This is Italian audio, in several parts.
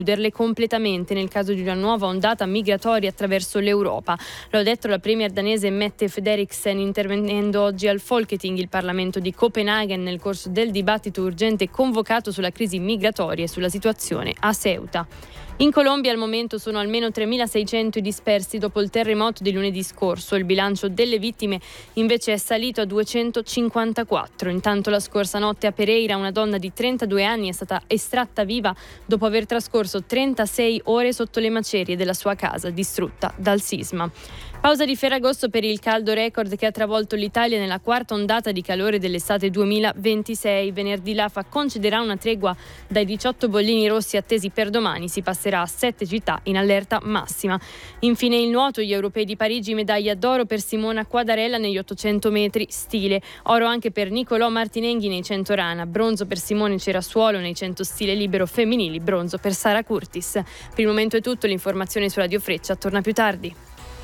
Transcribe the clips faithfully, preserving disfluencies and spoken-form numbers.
chiuderle completamente nel caso di una nuova ondata migratoria attraverso l'Europa. Lo ha detto la premier danese Mette Frederiksen intervenendo oggi al Folketing, il Parlamento di Copenaghen, nel corso del dibattito urgente convocato sulla crisi migratoria e sulla situazione a Ceuta. In Colombia al momento sono almeno tremilaseicento i dispersi dopo il terremoto di lunedì scorso. Il bilancio delle vittime invece è salito a duecentocinquantaquattro. Intanto la scorsa notte a Pereira una donna di trentadue anni è stata estratta viva dopo aver trascorso trentasei ore sotto le macerie della sua casa distrutta dal sisma. Pausa di Ferragosto per il caldo record che ha travolto l'Italia nella quarta ondata di calore dell'estate duemilaventisei. Venerdì l'A F A concederà una tregua dai diciotto bollini rossi attesi per domani. Si passerà a sette città in allerta massima. Infine il nuoto, gli europei di Parigi, medaglia d'oro per Simona Quadarella negli ottocento metri stile. Oro anche per Nicolò Martinenghi nei cento rana. Bronzo per Simone Cerasuolo nei cento stile libero femminili. Bronzo per Sara Curtis. Per il momento è tutto, l'informazione su Radio Freccia torna più tardi.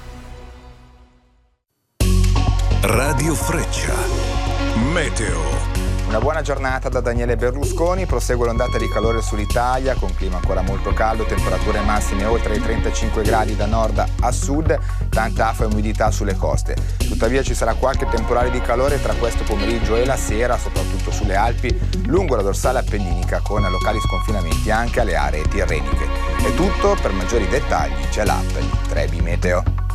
Radio Freccia. Meteo. Una buona giornata da Daniele Berlusconi, prosegue l'ondata di calore sull'Italia con clima ancora molto caldo, temperature massime oltre i trentacinque gradi da nord a sud, tanta afa e umidità sulle coste. Tuttavia ci sarà qualche temporale di calore tra questo pomeriggio e la sera, soprattutto sulle Alpi, lungo la dorsale appenninica con locali sconfinamenti anche alle aree tirreniche. È tutto, per maggiori dettagli c'è l'app di Trebi Meteo.